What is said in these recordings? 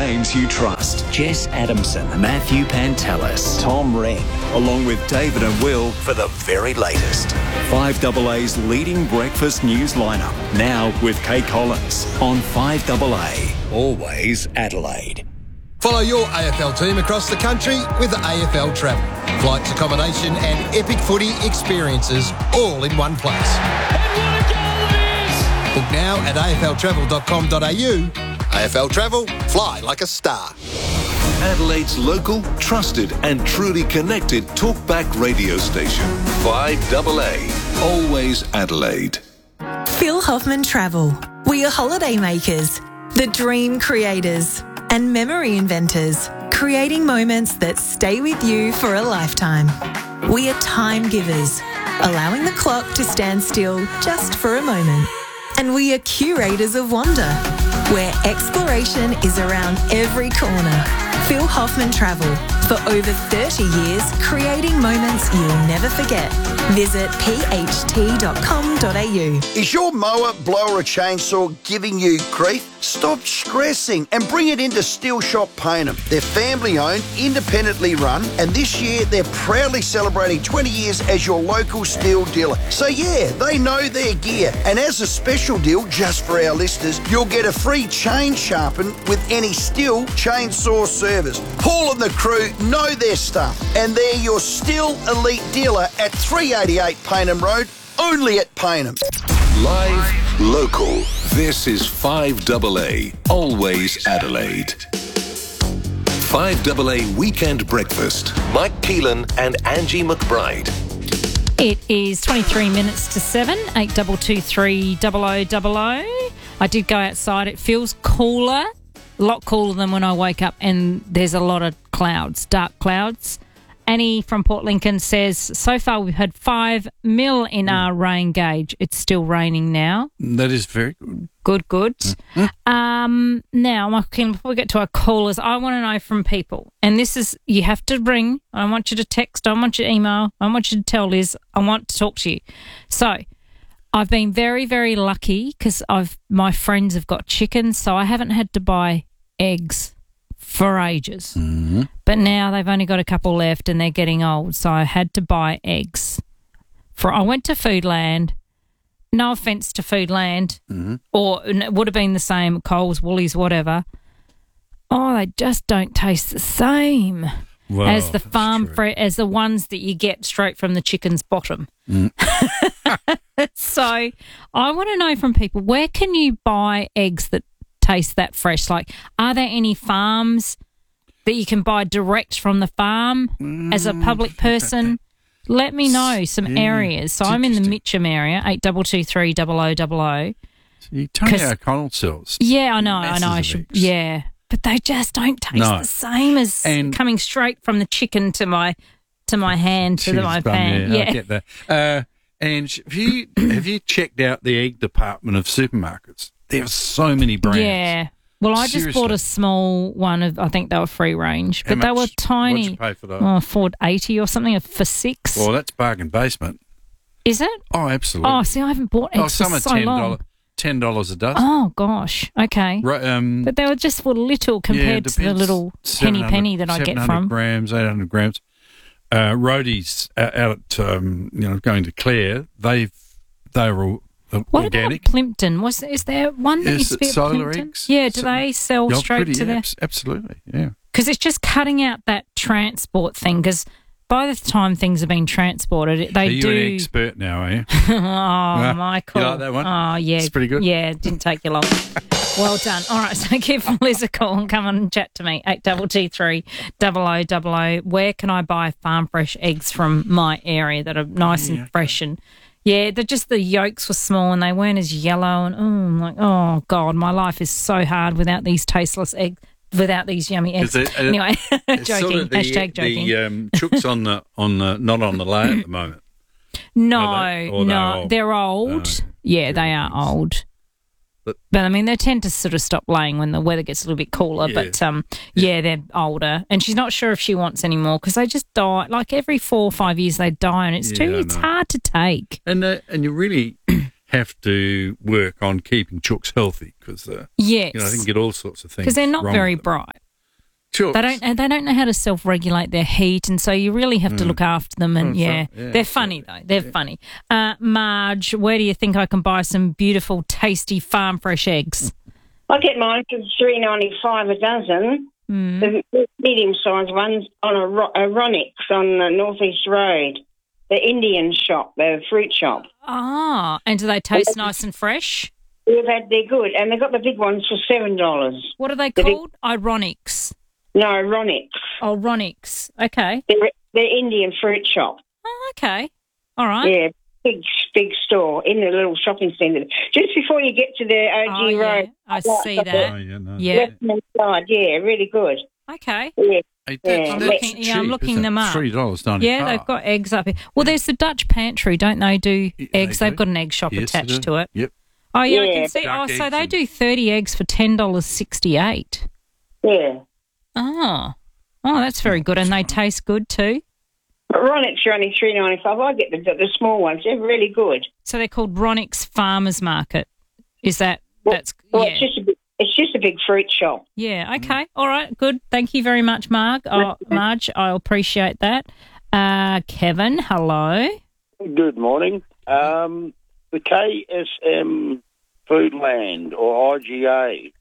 names you trust. Jess Adamson, Matthew Pantelis, Tom Wren, along with David and Will for the very latest. 5AA's leading breakfast news lineup. Now with Kate Collins on 5AA. Always Adelaide. Follow your AFL team across the country with AFL Travel. Flights, accommodation and epic footy experiences all in one place. And what a goal it is! Book now at afltravel.com.au. AFL Travel, fly like a star. Adelaide's local, trusted and truly connected talkback radio station. 5AA. Always Adelaide. Phil Hoffman Travel. We are holiday makers, the dream creators and memory inventors, creating moments that stay with you for a lifetime. We are time givers, allowing the clock to stand still just for a moment. And we are curators of wonder, where exploration is around every corner. Phil Hoffman Travel. For over 30 years, creating moments you'll never forget. Visit pht.com.au. Is your mower, blower or chainsaw giving you grief? Stop stressing and bring it into Steel Shop Payneham. They're family owned, independently run, and this year they're proudly celebrating 20 years as your local steel dealer. So yeah, they know their gear. And as a special deal, just for our listeners, you'll get a free chain sharpen with any Steel chainsaw service. Paul and the crew know their stuff, and they're your Steel Elite dealer at 388 Payneham Road, only at Payneham. Live, local. This is 5AA. Always Adelaide. 5AA Weekend Breakfast. Mike Keelan and Angie McBride. It is 23 minutes to 7, 8223 0000. I did go outside. It feels cooler, a lot cooler than when I wake up, and there's a lot of clouds, dark clouds. Annie from Port Lincoln says, so far we've had 5 mil in our rain gauge. It's still raining now. That is very good. Good. Now, Michael, before we get to our callers, I want to know from people, and this is, you have to ring. I don't want you to text. I don't want you to email. I don't want you to tell Liz. I want to talk to you. So I've been very, very lucky because my friends have got chickens, so I haven't had to buy eggs for ages. Mm-hmm. But now they've only got a couple left and they're getting old, so I had to buy eggs. I went to Foodland. No offence to Foodland, or it would have been the same, Coles, Woolies, whatever. Oh, they just don't taste the same as the as the ones that you get straight from the chicken's bottom. So I want to know from people, where can you buy eggs that taste that fresh? Like, are there any farms that you can buy direct from the farm as a public person? Let me know some areas. So I'm in the Mitcham area, 8223 0000. Tony O'Connell sells. Yeah, I know. I should. Yeah, but they just don't taste the same as coming straight from the chicken to my hand to my pan. Yeah, I get that. And have you checked out the egg department of supermarkets? There are so many brands. Yeah. Well, I just bought a small one of, I think they were free range, but they were tiny. What did you pay for those? $4.80 or something for 6. Well, that's bargain basement. Is it? Oh, absolutely. Oh, see, I haven't bought eggs for so long. $10 a dozen. Oh, gosh. Okay. But they were just little compared to the little penny that I get from. 700 grams, 800 grams. Roadies out at, going to Clare, they were all what organic. About Plimpton? Is there one that used to be at Solar Plimpton? eggs? Yeah, do they sell straight to there? Absolutely, yeah. Because it's just cutting out that transport thing, because by the time things are being transported, they do... Are you an expert now, are you? Michael. You like that one? Oh, yeah. It's pretty good. Yeah, it didn't take you long. Well done. All right, so give Liz a call and come on and chat to me, 8223 0000. Where can I buy farm fresh eggs from my area that are nice and fresh? And yeah, the yolks were small and they weren't as yellow. And I'm like, oh, God, my life is so hard without these tasteless eggs, without these yummy eggs. Anyway, joking. Sort of Hashtag joking. The chooks on the not on the lay at the moment. No, they're old. They are old. But I mean, they tend to sort of stop laying when the weather gets a little bit cooler. Yeah. But they're older, and she's not sure if she wants any more because they just die. Like every 4 or 5 years, they die, and it's hard to take. And you really have to work on keeping chooks healthy because they can get all sorts of things because they're not wrong very bright. Chooks. They don't know how to self-regulate their heat, and so you really have to look after them. And they're funny though. They're funny. Marge, where do you think I can buy some beautiful, tasty farm fresh eggs? I get mine for $3.95 a dozen. The medium-sized ones on a Ronix on the North East Road, the Indian shop, the fruit shop. Ah, and do they taste nice and fresh? They're good, and they've got the big ones for $7. What are they called? Ironics. No, Ronix. Oh, Ronix. Okay. They're Indian fruit shop. Oh, okay. All right. Yeah, big store in the little shopping centre. Just before you get to the OG Road. I see that. Left-hand side, really good. Okay. Yeah. I'm looking them up. $3.95. Yeah, they've got eggs up here. Well, there's the Dutch Pantry, don't they do eggs? They've got an egg shop attached to it. Yep. Oh, I can see. Oh, so they do 30 eggs for $10.68. Yeah. Oh, that's very good. And they taste good too? But Ronix are only $3.95. I get the small ones. They're really good. So they're called Ronix Farmers Market. Is that... It's just a big fruit shop. Yeah, okay. All right, good. Thank you very much, Marge. I appreciate that. Kevin, hello. Good morning. The KSM Foodland or IGA.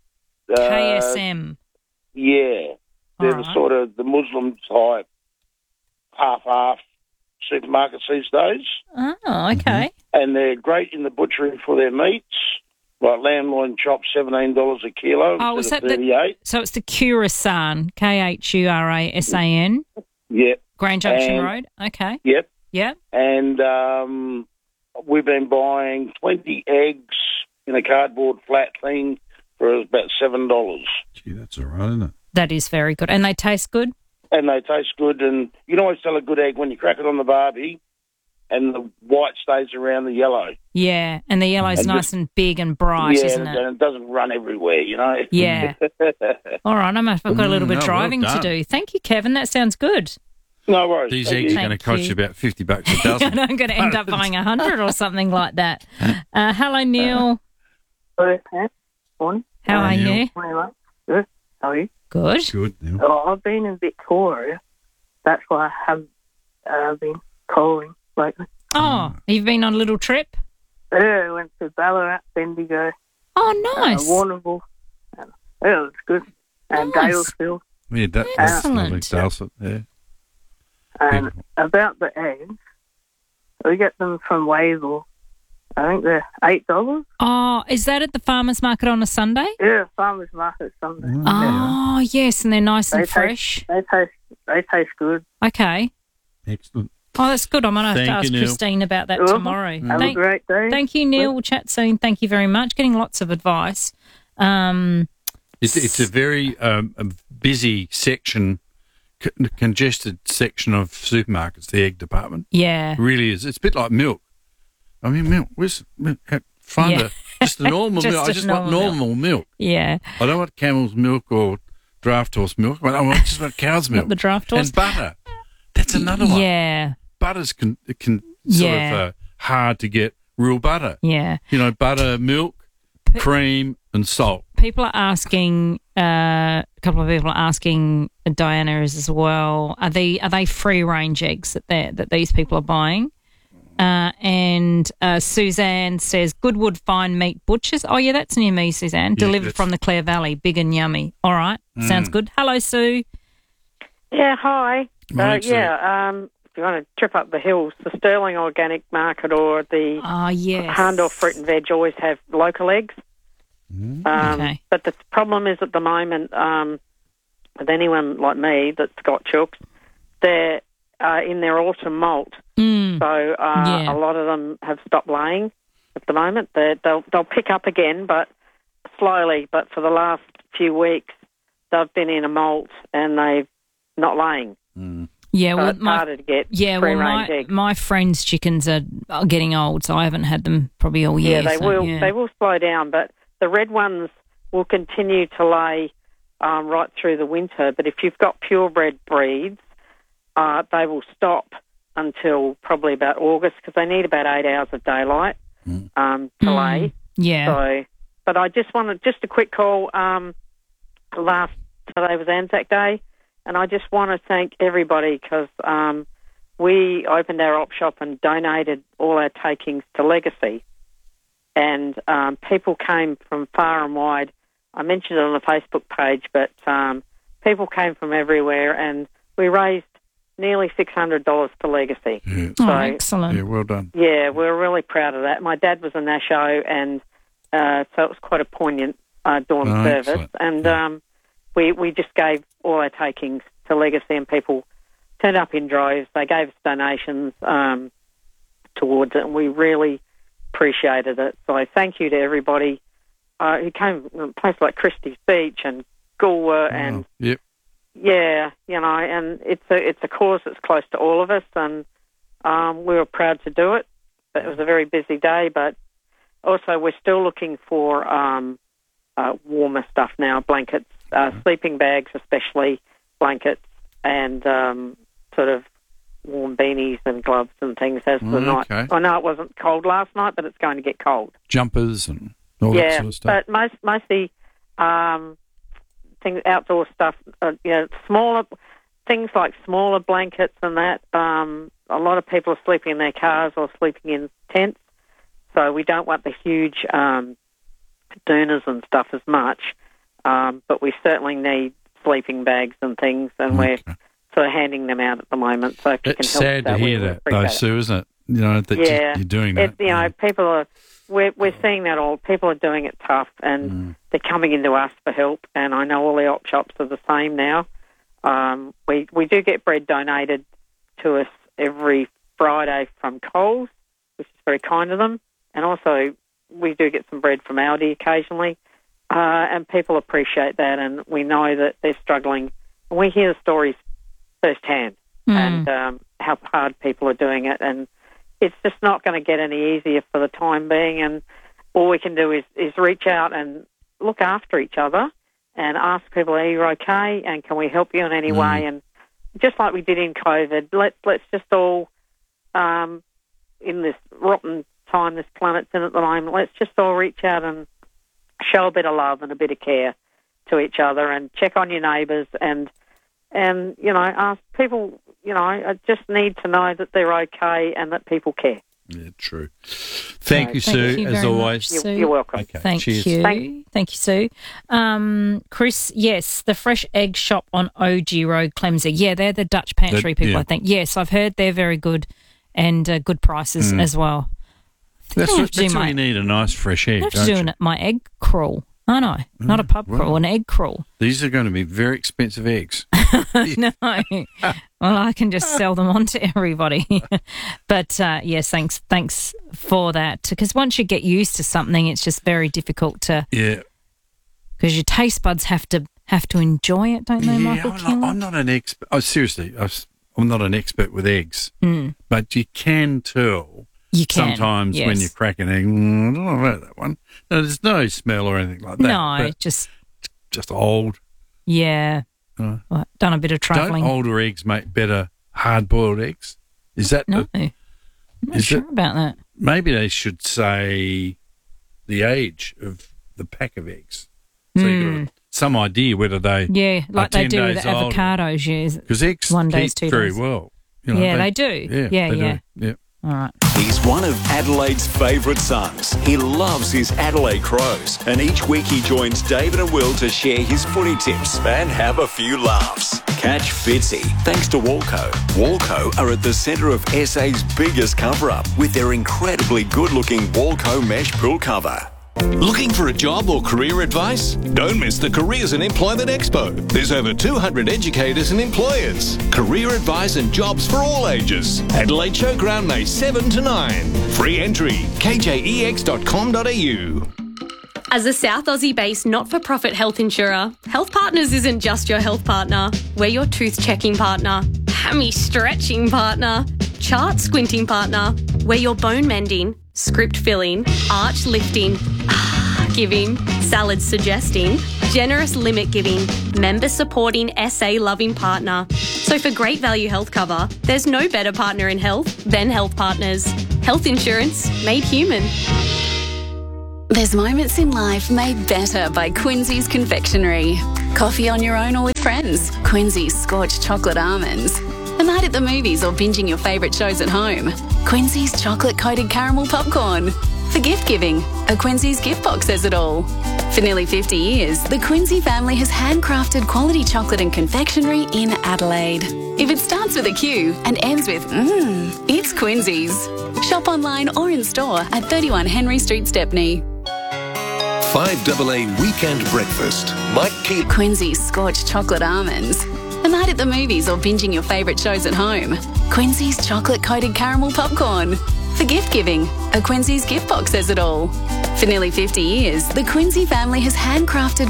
KSM. Yeah. They're the sort of the Muslim type half-half supermarkets these days. Oh, okay. And they're great in the butchery for their meats. Like lamb loin chops, $17 a kilo instead of $38. So it's the Khurasan, Khurasan. Yep. Grand Junction Road. Okay. Yep. Yep. And we've been buying 20 eggs in a cardboard flat thing for about $7. Gee, that's all right, isn't it? That is very good. And they taste good? And they taste good. And you can always tell a good egg when you crack it on the barbie and the white stays around the yellow. Yeah, and the yellow's nice and big and bright, isn't it? Yeah, and it doesn't run everywhere, you know. Yeah. All right, I've got a little bit of driving to do. Thank you, Kevin. That sounds good. No worries. These eggs are going to cost you about $50 a dozen. I'm going to end up buying 100 or something like that. Hello, Neil. Hello, Pat. Morning. How are you? Morning, mate. Good. How are you? Good. Good, Neil. Oh, I've been in Victoria. That's why I have been calling lately. Oh, you've been on a little trip? Yeah, I went to Ballarat, Bendigo. Oh, nice. Warrnambool. Yeah, it was good. And Dalesfield. Yeah, that's lovely. Dalesford, yeah. And about the eggs, we get them from Wavell. I think they're $8. Oh, is that at the farmers market on a Sunday? Yeah, farmers market Sunday. Oh, yes, and they're nice and fresh. They taste good. Okay. Excellent. Oh, that's good. I'm going to have to ask Neil. Christine about that tomorrow. Have a great day. Thank you, Neil. We'll chat soon. Thank you very much. Getting lots of advice. It's a very busy section, congested section of supermarkets, the egg department. Yeah. It really is. It's a bit like milk. I mean, milk. Where's milk? Find just the normal milk. I just want normal milk. Yeah. I don't want camel's milk or draft horse milk. I just want cow's milk. Not the draft horse. And butter. That's another one. Yeah. Butter's can sort of hard to get real butter. Yeah. You know, butter, milk, cream, and salt. People are asking, a couple of people are asking Diana as well, are they free range eggs that these people are buying? And Suzanne says, Goodwood Fine Meat Butchers. Oh, yeah, that's near me, Suzanne. Delivered from the Clare Valley. Big and yummy. All right. Sounds good. Hello, Sue. Yeah, hi. Morning, Sue. If you want to trip up the hills, the Sterling Organic Market or the Hahndorf Fruit and Veg always have local eggs. Okay. But the problem is at the moment, with anyone like me that's got chooks, they're in their autumn molt. So a lot of them have stopped laying at the moment. They'll pick up again, but slowly. But for the last few weeks, they've been in a molt and they've not laying. Yeah, so it's harder to get free-range eggs. My friends' chickens are getting old, so I haven't had them probably all year. Yeah, they will slow down, but the red ones will continue to lay right through the winter. But if you've got purebred breeds, they will stop until probably about August because they need about 8 hours of daylight to lay. Yeah. So, but I just wanted a quick call. Last today was Anzac Day, and I just want to thank everybody because we opened our op shop and donated all our takings to Legacy, and people came from far and wide. I mentioned it on the Facebook page, but people came from everywhere, and we raised nearly $600 for Legacy. Yeah. So, excellent. Yeah, well done. Yeah, we're really proud of that. My dad was in our show, and so it was quite a poignant dawn service. Excellent. And we just gave all our takings to Legacy, and people turned up in droves. They gave us donations towards it, and we really appreciated it. So thank you to everybody who came from a place like Christie's Beach and Goolwa and... Yep. Yeah, and it's a cause that's close to all of us, and we were proud to do it. It was a very busy day, but also we're still looking for warmer stuff now, blankets, sleeping bags especially, blankets, and sort of warm beanies and gloves and things as the night. I know it wasn't cold last night, but it's going to get cold. Jumpers and all that sort of stuff. But mostly... things, outdoor stuff, smaller things like smaller blankets and that. A lot of people are sleeping in their cars or sleeping in tents, so we don't want the huge doonas and stuff as much, but we certainly need sleeping bags and things, and we're sort of handing them out at the moment. So if you can help sad to hear that, though, Sue, isn't it? That you're doing that. People are... We're seeing that all. People are doing it tough, and they're coming into us for help. And I know all the op shops are the same now. We do get bread donated to us every Friday from Coles, which is very kind of them. And also, we do get some bread from Aldi occasionally. And people appreciate that, and we know that they're struggling. And we hear the stories firsthand and how hard people are doing it. And it's just not going to get any easier for the time being, and all we can do is reach out and look after each other and ask people, are you okay, and can we help you in any way? And just like we did in COVID, let's just all, in this rotten time this planet's in at the moment, let's just all reach out and show a bit of love and a bit of care to each other and check on your neighbours and ask people, I just need to know that they're okay and that people care. Yeah, true. Thank you, Sue, as always. You're welcome. Okay, Thank you. Thank you, Sue. Chris, yes, the Fresh Egg Shop on OG Road, Clemsey. Yeah, they're the Dutch pantry people, I think. Yes, I've heard they're very good and good prices as well. That's what you need, a nice fresh egg, don't you? Doing my egg crawl. I know, not a pub crawl, an egg crawl. These are going to be very expensive eggs. No. Well, I can just sell them on to everybody. But, yes, thanks for that. Because once you get used to something, it's just very difficult to... Yeah. Because your taste buds have to enjoy it, don't they, Michael Kinley? I'm not an expert. Oh, seriously, I'm not an expert with eggs. But you can tell... Sometimes when you crack an egg, I don't know about that one. No, there's no smell or anything like that. No, just old. Yeah. Well, done a bit of travelling. Don't older eggs make better hard-boiled eggs? Is that... No. I'm not sure about that. Maybe they should say the age of the pack of eggs. So you've got some idea whether they like they do with avocados, yeah. Because eggs 1 day, 2 days. very well. They do. Yeah, they do. All right. He's one of Adelaide's favourite sons. He loves his Adelaide Crows, and each week he joins David and Will to share his footy tips and have a few laughs. Catch Fitzy, thanks to Walco. Walco are at the centre of SA's biggest cover-up with their incredibly good-looking Walco mesh pool cover. Looking for a job or career advice? Don't miss the Careers and Employment Expo. There's over 200 educators and employers. Career advice and jobs for all ages. Adelaide Showground, May 7 to 9. Free entry, kjex.com.au. As a South Aussie-based not-for-profit health insurer, Health Partners isn't just your health partner. We're your tooth-checking partner, hammy-stretching partner, chart-squinting partner. We're your bone-mending, script-filling, arch-lifting, giving, salad-suggesting, generous limit-giving, member-supporting, SA-loving partner. So for great value health cover, there's no better partner in health than Health Partners. Health insurance made human. There's moments in life made better by Quincy's Confectionery. Coffee on your own or with friends? Quincy's Scorched Chocolate Almonds. A night at the movies or binging your favourite shows at home? Quincy's Chocolate-Coated Caramel Popcorn. For gift giving, a Quincy's gift box says it all. For nearly 50 years, the Quincy family has handcrafted quality chocolate and confectionery in Adelaide. If it starts with a Q and ends with it's Quincy's. Shop online or in store at 31 Henry Street, Stepney. 5AA Weekend Breakfast. Mike Keith. Quincy's Scorched Chocolate Almonds. A night at the movies or binging your favourite shows at home? Quincy's Chocolate-Coated Caramel Popcorn. For gift giving, a Quincy's gift box says it all. For nearly 50 years, the Quincy family has handcrafted